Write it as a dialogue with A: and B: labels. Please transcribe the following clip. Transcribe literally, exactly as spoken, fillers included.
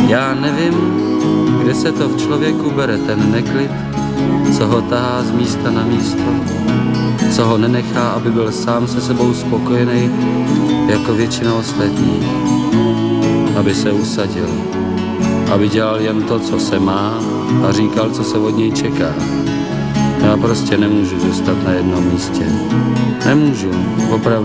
A: Já nevím, kde se to v člověku bere ten neklid, co ho tahá z místa na místo, co ho nenechá, aby byl sám se sebou spokojený jako většina ostatních, aby se usadil, aby dělal jen to, co se má a říkal, co se od něj čeká. Já prostě nemůžu zůstat na jednom místě. Nemůžu, opravdu.